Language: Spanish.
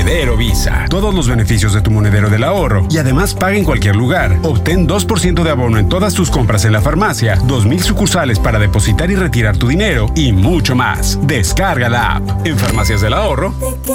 Monedero Visa. Todos los beneficios de tu Monedero del Ahorro y además paga en cualquier lugar. Obtén 2% de abono en todas tus compras en la farmacia, 2,000 sucursales para depositar y retirar tu dinero y mucho más. Descarga la app. En Farmacias del Ahorro